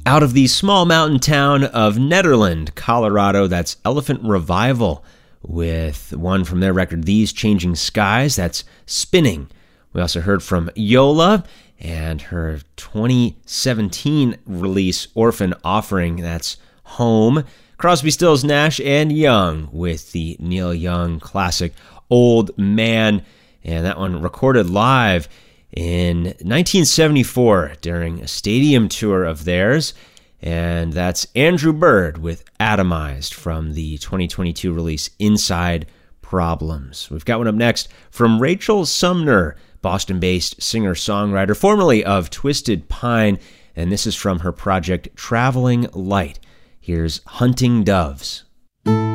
Out of the small mountain town of Nederland, Colorado, that's Elephant Revival with one from their record, These Changing Skies, that's Spinning. We also heard from Yola and her 2017 release, Orphan Offering, that's Home. Crosby, Stills, Nash and Young with the Neil Young classic, Old Man, and that one recorded live in 1974 during a stadium tour of theirs. And that's Andrew Bird with Atomized from the 2022 release Inside Problems. We've got one up next from Rachel Sumner, Boston-based singer-songwriter, formerly of Twisted Pine, and this is from her project Traveling Light. Here's Hunting Doves.